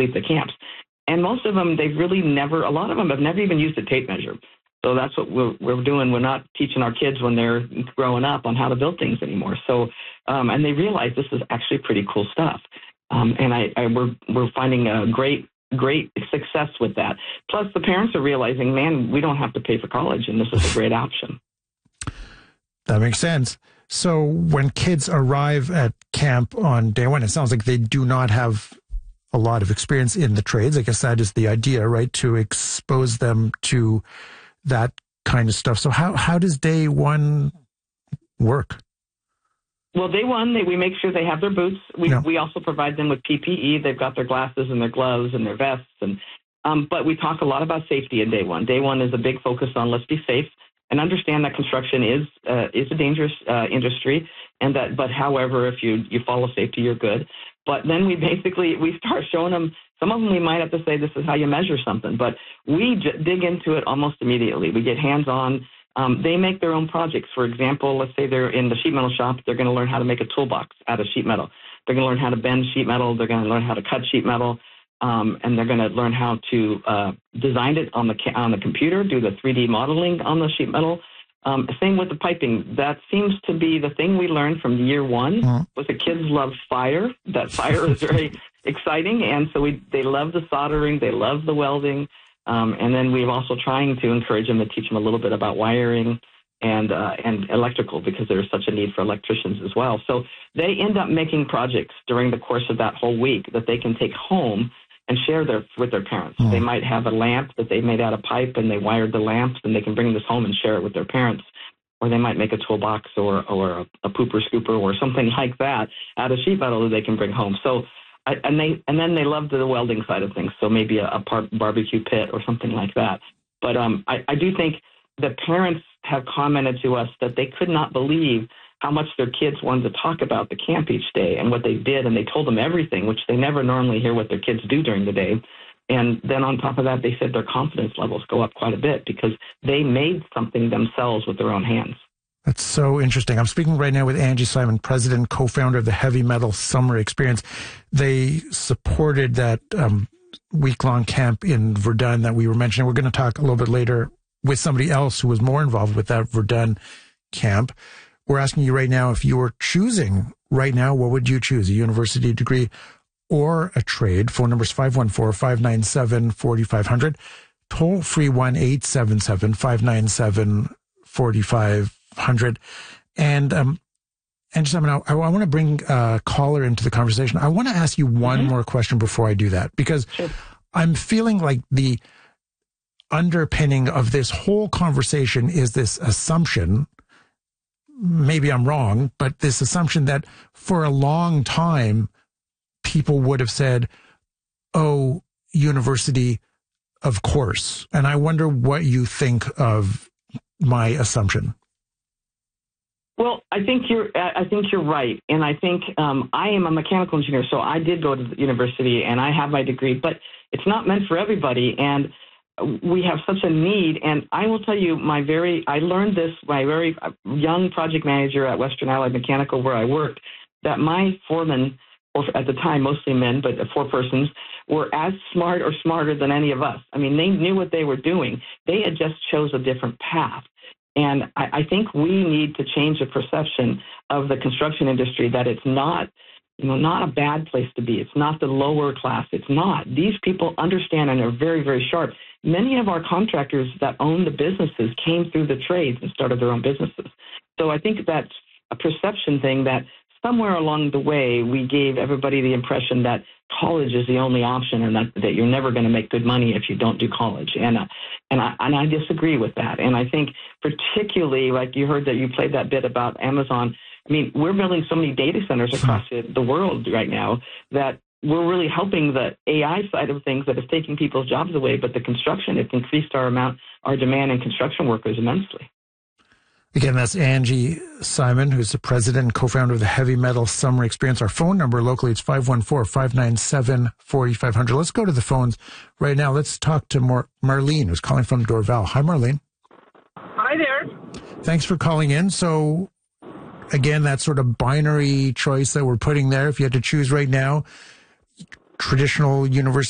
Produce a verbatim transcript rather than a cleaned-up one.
complete the camps. And most of them, they've really never, a lot of them have never even used a tape measure. So that's what we're, we're doing. We're not teaching our kids when they're growing up on how to build things anymore. So, um, and they realize this is actually pretty cool stuff. Um, and I, I we're we're finding a great great success with that. Plus, the parents are realizing, man, we don't have to pay for college, and this is a great option. That makes sense. So when kids arrive at camp on day one, it sounds like they do not have a lot of experience in the trades. I guess that is the idea, right? To expose them to that kind of stuff. So how, how does day one work? Well, day one, they, we make sure they have their boots. We yeah. we also provide them with P P E. They've got their glasses and their gloves and their vests. And um, but we talk a lot about safety in day one. Day one is a big focus on let's be safe and understand that construction is uh, is a dangerous uh, industry. And that, but however, if you you follow safety, you're good. But then we basically we start showing them. Some of them we might have to say this is how you measure something, but we j- dig into it almost immediately. We get hands on. Um, they make their own projects. For example, let's say they're in the sheet metal shop. They're going to learn how to make a toolbox out of sheet metal. They're going to learn how to bend sheet metal. They're going to learn how to cut sheet metal, um, and they're going to learn how to uh, design it on the ca- on the computer, do the three D modeling on the sheet metal. Um, same with the piping. That seems to be the thing we learned from year one. Mm-hmm. Was the kids love fire. That fire is very exciting, and so we they love the soldering. They love the welding. Um, and then we're also trying to encourage them to teach them a little bit about wiring and uh, and electrical, because there's such a need for electricians as well. So they end up making projects during the course of that whole week that they can take home and share their, with their parents. Mm. They might have a lamp that they made out of pipe and they wired the lamps, and they can bring this home and share it with their parents. Or they might make a toolbox or, or a, a pooper scooper or something like that out of sheet metal that they can bring home. So I, and they and then they love the welding side of things, so maybe a, a par- barbecue pit or something like that. But um, I, I do think the parents have commented to us that they could not believe how much their kids wanted to talk about the camp each day and what they did, and they told them everything, which they never normally hear what their kids do during the day. And then on top of that, they said their confidence levels go up quite a bit because they made something themselves with their own hands. That's so interesting. I'm speaking right now with Angie Simon, president, co-founder of the Heavy Metal Summer Experience. They supported that um, week-long camp in Verdun that we were mentioning. We're going to talk a little bit later with somebody else who was more involved with that Verdun camp. We're asking you right now, if you were choosing right now, what would you choose, a university degree or a trade? Phone number is five one four, five nine seven, four five zero zero. Toll free one eight seven seven, five nine seven, four five hundred. And um and just I, mean, I, I want to bring a caller into the conversation. I want to ask you one mm-hmm. more question before I do that, because sure. I'm feeling like the underpinning of this whole conversation is this assumption, maybe I'm wrong, but this assumption that for a long time people would have said, oh, university, of course. And I wonder what you think of my assumption. Well, I think you're. I think you're right, and I think um, I am a mechanical engineer, so I did go to the university and I have my degree, but it's not meant for everybody, and we have such a need. And I will tell you, my very. I learned this. My very young project manager at Western Allied Mechanical, where I worked, that my foremen, or at the time mostly men, but four persons, were as smart or smarter than any of us. I mean, they knew what they were doing. They had just chose a different path. And I, I think we need to change the perception of the construction industry that it's not, you know, not a bad place to be. It's not the lower class. It's not. These people understand and are very, very sharp. Many of our contractors that own the businesses came through the trades and started their own businesses. So I think that's a perception thing that somewhere along the way we gave everybody the impression that college is the only option and that, that you're never going to make good money if you don't do college. And uh, and I and I disagree with that. And I think particularly, like you heard that you played that bit about Amazon. I mean, we're building so many data centers across the, the world right now that we're really helping the A I side of things that is taking people's jobs away. But the construction, it's increased our amount, our demand in construction workers immensely. Again, that's Angie Simon, who's the president and co-founder of the Heavy Metal Summer Experience. Our phone number locally is five one four, five nine seven, four five zero zero. Let's go to the phones right now. Let's talk to Mar- Marlene, who's calling from Dorval. Hi, Marlene. Hi there. Thanks for calling in. So, again, that sort of binary choice that we're putting there, if you had to choose right now, traditional university